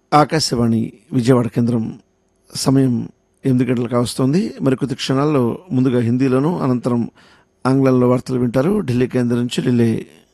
ఆకాశవాణి విజయవాడ కేంద్రం సమయం 8 గంటలకు కావస్తోంది. మరికొద్ది క్షణాల్లో ముందుగా హిందీలోను, అనంతరం ఆంగ్లంలో వార్తలు వింటారు. ఢిల్లీ కేంద్రం నుంచి రిలే.